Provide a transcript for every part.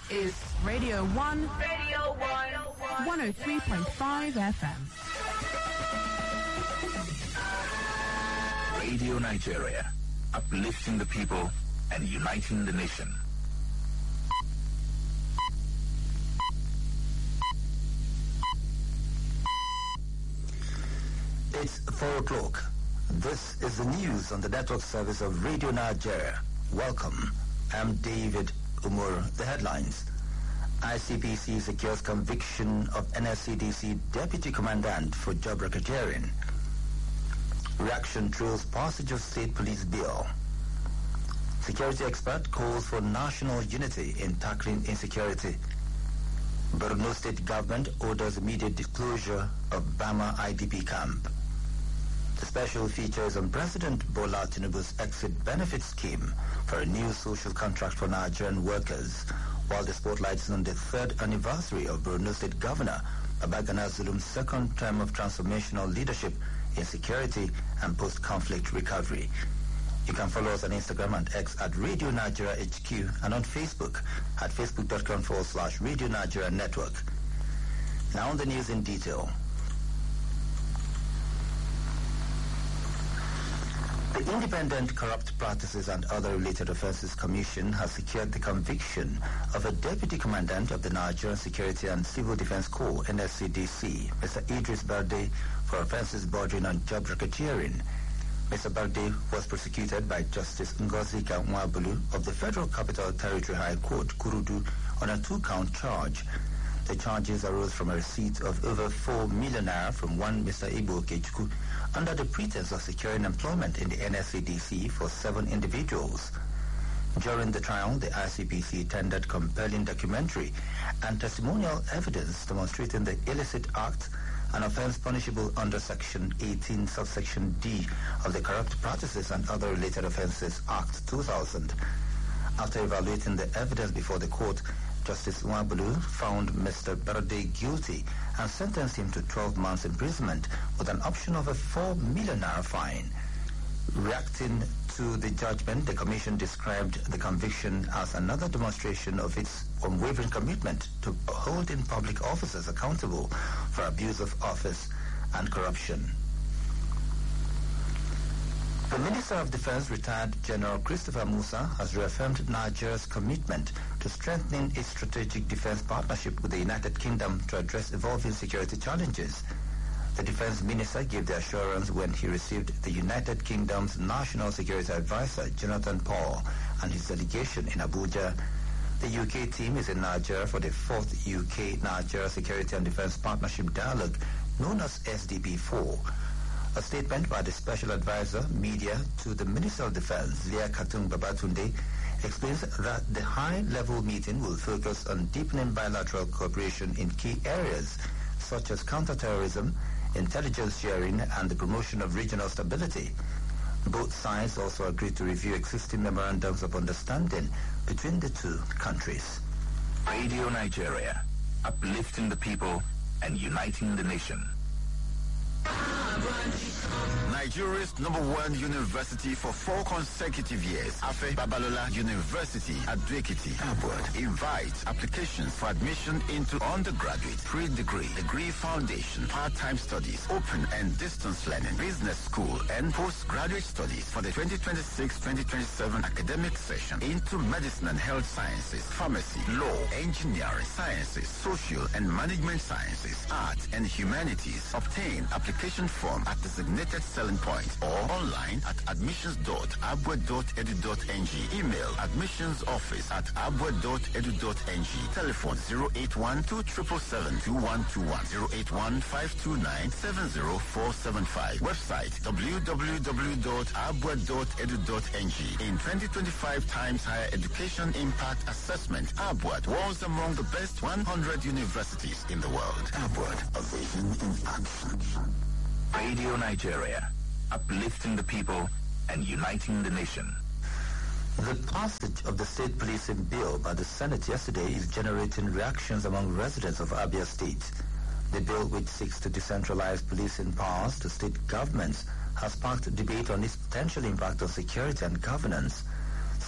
is Radio 1. Radio 1. 103.5 FM. Radio Nigeria, uplifting the people and uniting the nation. It's 4 o'clock. This is the news on the network service of Radio Nigeria. Welcome. I'm David Umur. The headlines. ICPC secures conviction of NSCDC Deputy Commandant for job racketeering. Reaction thrills passage of State Police Bill. Security expert calls for national unity in tackling insecurity. Borno State government orders immediate disclosure of Bama IDP camp. The special features on President Bola Tinubu's exit benefit scheme for a new social contract for Nigerian workers, while the spotlight is on the 3rd anniversary of Borno State Governor Babagana Zulum's second term of transformational leadership in security and post-conflict recovery. You can follow us on Instagram and X at Radio Nigeria HQ and on Facebook at facebook.com/Radio Nigeria Network. Now on the news in detail. The Independent Corrupt Practices and Other Related Offences Commission has secured the conviction of a Deputy Commandant of the Nigerian Security and Civil Defense Corps, NSCDC, Mr. Idris Barde, for offences bordering on job racketeering. Mr. Barde was prosecuted by Justice Ngozi Nwabulu of the Federal Capital Territory High Court, Kurudu, on a 2-count charge. The charges arose from a receipt of over 4 million naira from one Mr. Ibu Okechukwu under the pretense of securing employment in the NSCDC for 7 individuals. During the trial, the ICPC tendered compelling documentary and testimonial evidence demonstrating the illicit act, an offence punishable under Section 18, subsection D of the Corrupt Practices and Other Related Offences Act 2000. After evaluating the evidence before the court, Justice Nwabulu found Mr. Barde guilty and sentenced him to 12 months imprisonment with an option of a 4 million naira fine. Reacting to the judgment, the Commission described the conviction as another demonstration of its unwavering commitment to holding public officers accountable for abuse of office and corruption. The Minister of Defense, retired General Christopher Musa, has reaffirmed Nigeria's commitment to strengthening its strategic defense partnership with the United Kingdom to address evolving security challenges. The Defense Minister gave the assurance when he received the United Kingdom's National Security Advisor, Jonathan Paul, and his delegation in Abuja. The UK team is in Nigeria for the 4th UK-Nigeria Security and Defense Partnership Dialogue, known as SDP4. A statement by the Special Advisor, Media, to the Minister of Defense, Leah Katun Babatunde, explains that the high-level meeting will focus on deepening bilateral cooperation in key areas such as counterterrorism, intelligence sharing, and the promotion of regional stability. Both sides also agreed to review existing memorandums of understanding between the two countries. Radio Nigeria, uplifting the people and uniting the nation. Nigeria's #1 university for 4 consecutive years, Afe Babalola University at Dwekiti, Abwad, invites applications for admission into undergraduate, pre-degree, degree foundation, part-time studies, open and distance learning, business school, and postgraduate studies for the 2026-2027 academic session into medicine and health sciences, pharmacy, law, engineering, sciences, social and management sciences, art and humanities. Obtain application form at designated selling point or online at admissions.abwed.edu.ng. Email admissionsoffice@abwed.edu.ng. Telephone 081-2777-2121, 081-529-70475. Website www.abwed.edu.ng. In 2025 Times Higher Education Impact Assessment, Abwed was among the best 100 universities in the world. Abwed, a vision in action. Radio Nigeria, uplifting the people and uniting the nation. The passage of the state policing bill by the Senate yesterday is generating reactions among residents of Abia State. The bill, which seeks to decentralize policing powers to state governments, has sparked debate on its potential impact on security and governance.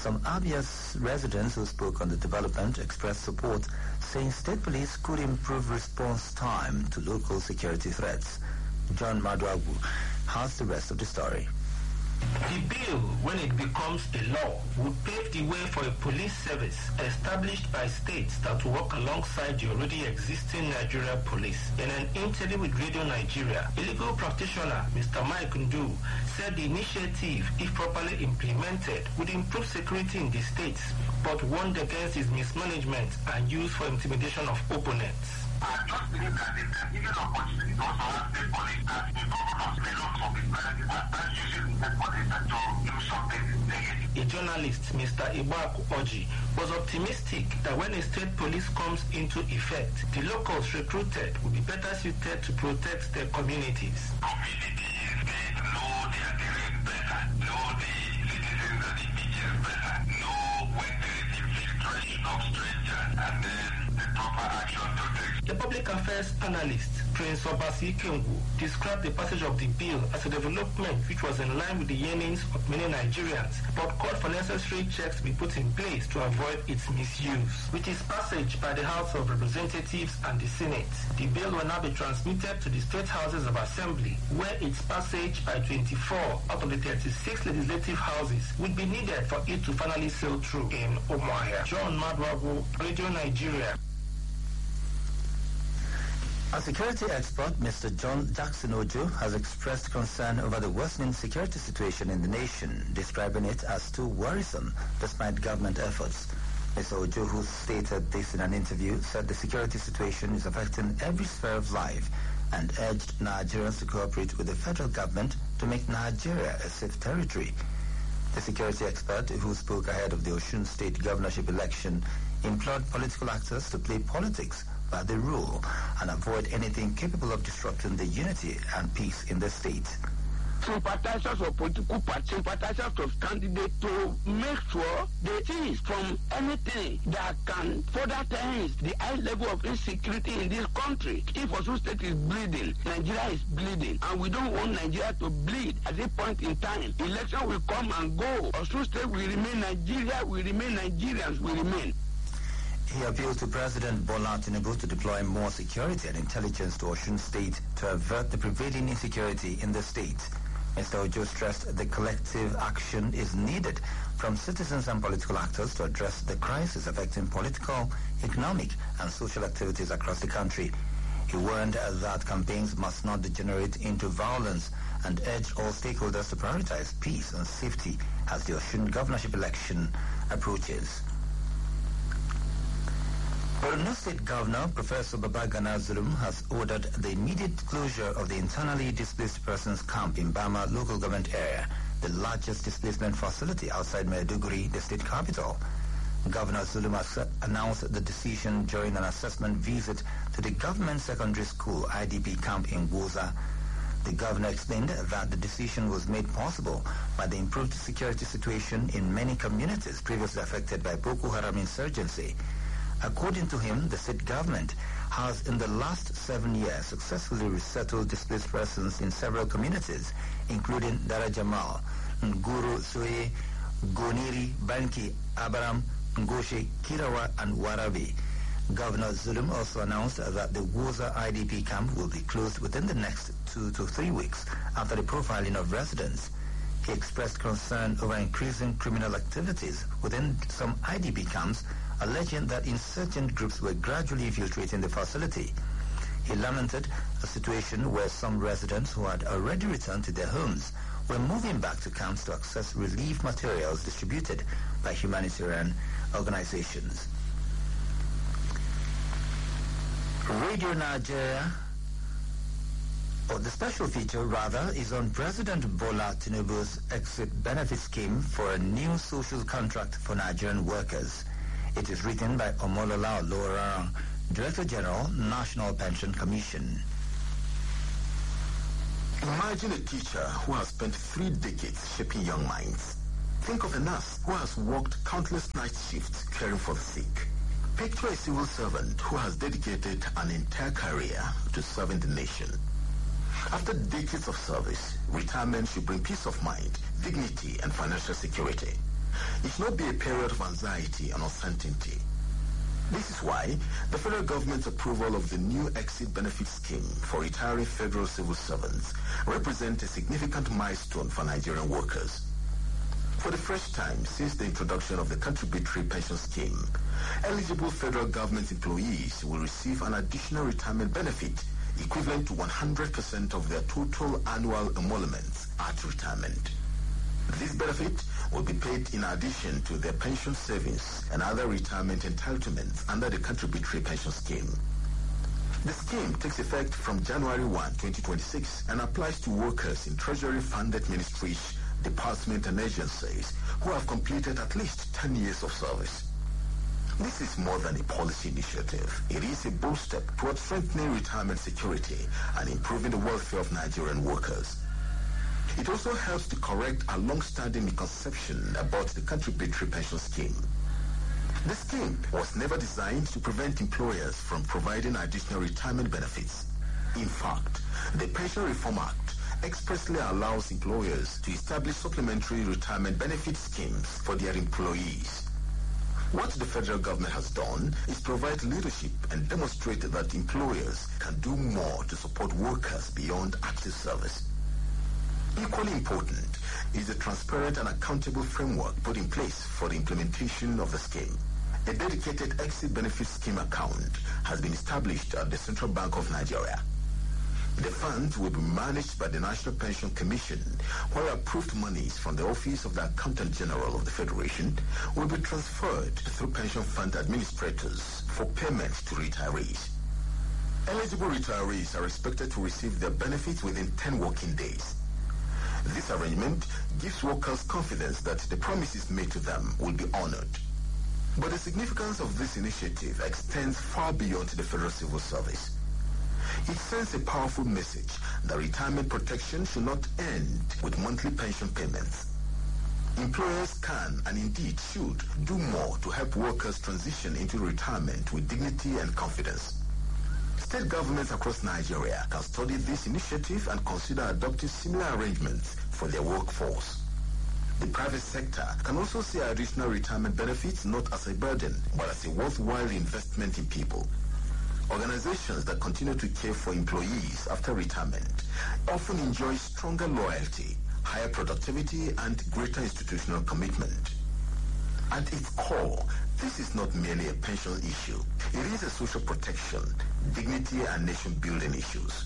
Some Abia's residents who spoke on the development expressed support, saying state police could improve response time to local security threats. John Madwagu has the rest of the story. The bill, when it becomes a law, would pave the way for a police service established by states that will work alongside the already existing Nigeria police. In an interview with Radio Nigeria, a legal practitioner, Mr. Mike Ndu, said the initiative, if properly implemented, would improve security in the states, but warned against its mismanagement and use for intimidation of opponents. I just believe that they can give an opportunity to also have the police as the government may not of its benefits and using the police to do something negative. A journalist, Mr. Ibaku Oji, was optimistic that when a state police comes into effect, the locals recruited will be better suited to protect their communities. Communities, they know their terrain better, know the citizens and the beaches better, know when there is infiltration of strangers, and then the proper action to take. The public affairs analyst, Prince Obasi Kengu, described the passage of the bill as a development which was in line with the yearnings of many Nigerians, but called for necessary checks to be put in place to avoid its misuse. With its passage by the House of Representatives and the Senate, the bill will now be transmitted to the state houses of assembly, where its passage by 24 out of the 36 legislative houses would be needed for it to finally sail through in Umuahia. John Madwago, Radio Nigeria. A security expert, Mr. John Jackson Ojo, has expressed concern over the worsening security situation in the nation, describing it as too worrisome despite government efforts. Mr. Ojo, who stated this in an interview, said the security situation is affecting every sphere of life and urged Nigerians to cooperate with the federal government to make Nigeria a safe territory. The security expert, who spoke ahead of the Osun State governorship election, implored political actors to play politics by the rule and avoid anything capable of disrupting the unity and peace in the state. Sympathizers of political parties, sympathizers of candidates, to make sure they cease from anything that can further tense the high level of insecurity in this country. If Osun State is bleeding, Nigeria is bleeding, and we don't want Nigeria to bleed at this point in time. Election will come and go. Osun State will remain Nigeria, will remain Nigerians, will remain. He appealed to President Bola Tinubu to deploy more security and intelligence to Osun State to avert the prevailing insecurity in the state. Mr. Ojo stressed the collective action is needed from citizens and political actors to address the crisis affecting political, economic, and social activities across the country. He warned that campaigns must not degenerate into violence and urged all stakeholders to prioritize peace and safety as the Osun governorship election approaches. Borno State Governor Professor Babagana Zulum has ordered the immediate closure of the internally displaced persons camp in Bama local government area, the largest displacement facility outside Maiduguri, the state capital. Governor Zulum has announced the decision during an assessment visit to the government secondary school IDP camp in Woza. The governor explained that the decision was made possible by the improved security situation in many communities previously affected by Boko Haram insurgency. According to him, the state government has in the last 7 years successfully resettled displaced persons in several communities, including Dara Jamal, Nguru, Soye, Goniri, Banki, Abaram, Ngoshe, Kirawa, and Warabi. Governor Zulum also announced that the Woza IDP camp will be closed within the next 2 to 3 weeks after the profiling of residents. He expressed concern over increasing criminal activities within some IDP camps, alleging that insurgent groups were gradually infiltrating the facility. He lamented a situation where some residents who had already returned to their homes were moving back to camps to access relief materials distributed by humanitarian organizations. Radio Nigeria, or the special feature rather, is on President Bola Tinubu's exit benefit scheme for a new social contract for Nigerian workers. It is written by Omolola Olorarang, Director General, National Pension Commission. Imagine a teacher who has spent 3 decades shaping young minds. Think of a nurse who has worked countless night shifts caring for the sick. Picture a civil servant who has dedicated an entire career to serving the nation. After decades of service, retirement should bring peace of mind, dignity, and financial security. It should not be a period of anxiety and uncertainty. This is why the federal government's approval of the new exit benefit scheme for retiring federal civil servants represents a significant milestone for Nigerian workers. For the first time since the introduction of the contributory pension scheme, eligible federal government employees will receive an additional retirement benefit equivalent to 100% of their total annual emoluments at retirement. This benefit will be paid in addition to their pension savings and other retirement entitlements under the contributory pension scheme. The scheme takes effect from January 1, 2026 and applies to workers in Treasury-funded ministries, departments and agencies who have completed at least 10 years of service. This is more than a policy initiative. It is a bold step towards strengthening retirement security and improving the welfare of Nigerian workers. It also helps to correct a long-standing misconception about the contributory pension scheme. The scheme was never designed to prevent employers from providing additional retirement benefits. In fact, the Pension Reform Act expressly allows employers to establish supplementary retirement benefit schemes for their employees. What the federal government has done is provide leadership and demonstrate that employers can do more to support workers beyond active service. Equally important is the transparent and accountable framework put in place for the implementation of the scheme. A dedicated exit benefit scheme account has been established at the Central Bank of Nigeria. The fund will be managed by the National Pension Commission, while approved monies from the Office of the Accountant General of the Federation will be transferred through pension fund administrators for payment to retirees. Eligible retirees are expected to receive their benefits within 10 working days. This arrangement gives workers confidence that the promises made to them will be honored. But the significance of this initiative extends far beyond the federal civil service. It sends a powerful message that retirement protection should not end with monthly pension payments. Employers can and indeed should do more to help workers transition into retirement with dignity and confidence. State governments across Nigeria can study this initiative and consider adopting similar arrangements for their workforce. The private sector can also see additional retirement benefits not as a burden, but as a worthwhile investment in people. Organizations that continue to care for employees after retirement often enjoy stronger loyalty, higher productivity, and greater institutional commitment. At its core, this is not merely a pension issue. It is a social protection, dignity, and nation-building issues.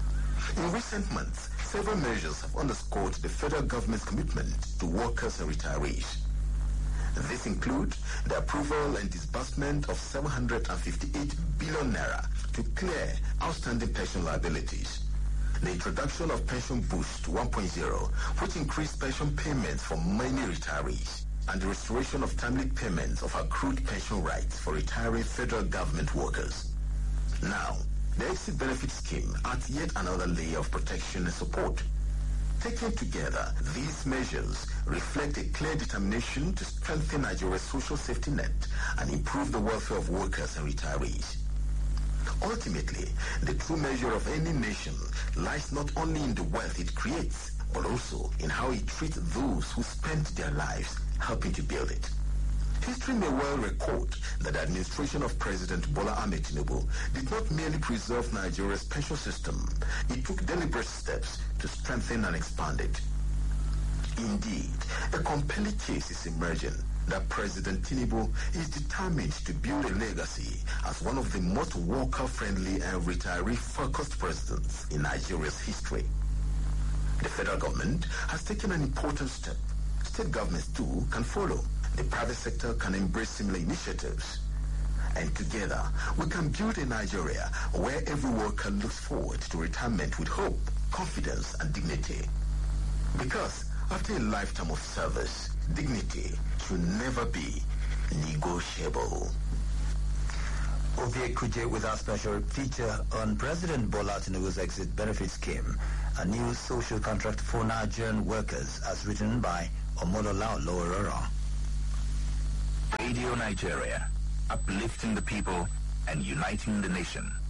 In recent months, several measures have underscored the federal government's commitment to workers and retirees. This includes the approval and disbursement of 758 billion naira to clear outstanding pension liabilities, the introduction of Pension Boost 1.0, which increased pension payments for many retirees, and the restoration of timely payments of accrued pension rights for retiring federal government workers. Now, the exit benefit scheme adds yet another layer of protection and support. Taken together, these measures reflect a clear determination to strengthen Nigeria's social safety net and improve the welfare of workers and retirees. Ultimately, the true measure of any nation lies not only in the wealth it creates, but also in how it treats those who spend their lives helping to build it. History may well record that the administration of President Bola Ahmed Tinubu did not merely preserve Nigeria's pension system, it took deliberate steps to strengthen and expand it. Indeed, a compelling case is emerging that President Tinubu is determined to build a legacy as one of the most worker-friendly and retiree-focused presidents in Nigeria's history. The federal government has taken an important step. State governments too can follow. The private sector can embrace similar initiatives. And together, we can build a Nigeria where every worker looks forward to retirement with hope, confidence, and dignity. Because after a lifetime of service, dignity should never be negotiable. Ovie Kuje with our special feature on President Bola Tinubu's exit benefit scheme, a new social contract for Nigerian workers, as written by Omolola Olowororo. Radio Nigeria, uplifting the people and uniting the nation.